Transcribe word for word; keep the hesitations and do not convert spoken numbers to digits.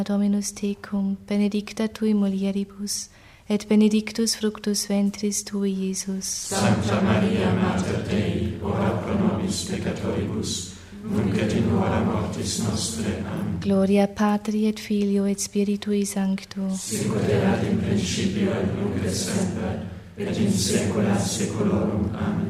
Dominus tecum, benedicta tui mulieribus, et benedictus fructus ventris tui, Iesus. Sancta Maria, Mater Dei, ora pro nobis peccatoribus, nunc et in hora mortis nostre. Amen. Gloria Patri et Filio et Spiritui Sancto. Sicut erat in principio et nunc et semper, et in saecula saeculorum. Amen.